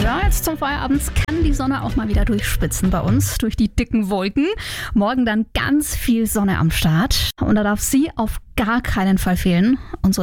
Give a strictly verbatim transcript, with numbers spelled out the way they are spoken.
Ja, jetzt zum Feierabend kann die Sonne auch mal wieder durchspitzen bei uns, durch die dicken Wolken. Morgen dann ganz viel Sonne am Start. Und da darf sie auf gar keinen Fall fehlen. Unsere